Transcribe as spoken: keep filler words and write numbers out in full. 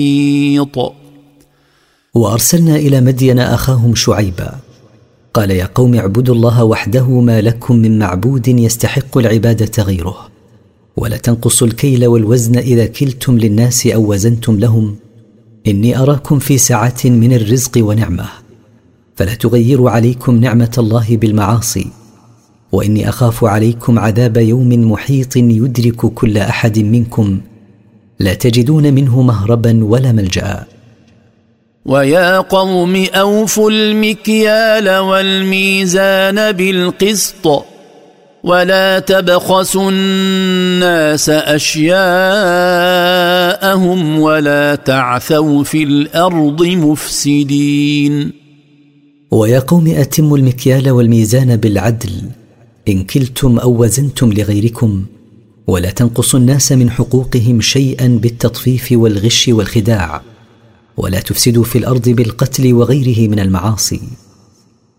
وأرسلنا إلى مدين أخاهم شعيبا قال يا قوم اعبدوا الله وحده ما لكم من معبود يستحق العبادة غيره، ولا تنقصوا الكيل والوزن إذا كلتم للناس أو وزنتم لهم، إني أراكم في سعة من الرزق ونعمة، فلا تغيروا عليكم نعمة الله بالمعاصي، وإني أخاف عليكم عذاب يوم محيط يدرك كل أحد منكم لا تجدون منه مهربا ولا ملجأ. ويا قوم أوفوا المكيال والميزان بالقسط ولا تبخسوا الناس أشياءهم ولا تعثوا في الأرض مفسدين. ويا قوم أتموا المكيال والميزان بالعدل إن كلتم أو وزنتم لغيركم، ولا تنقصوا الناس من حقوقهم شيئا بالتطفيف والغش والخداع، ولا تفسدوا في الأرض بالقتل وغيره من المعاصي.